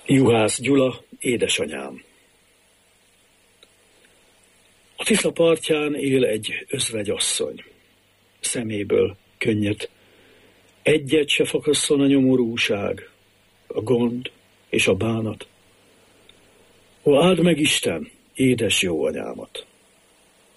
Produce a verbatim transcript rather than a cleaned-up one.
Juhász Gyula, édesanyám. A Tisza partján él egy özvegyasszony. Szeméből könnyet, egyet se fakasszon a nyomorúság, a gond és a bánat. Ó, áld meg Isten, édes jó anyámat!